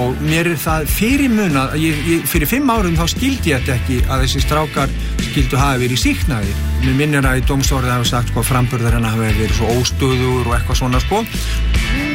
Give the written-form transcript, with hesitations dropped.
og mér það fyrirmunað fyrir 5 árum þá skildi ég þetta ekki að þessi strákar skildu hafa verið sýknaðir. Mér minnir að í dómstórið hafa sagt sko framburður hennar hafi verið svo óstöðugur og eitthvað svona sko.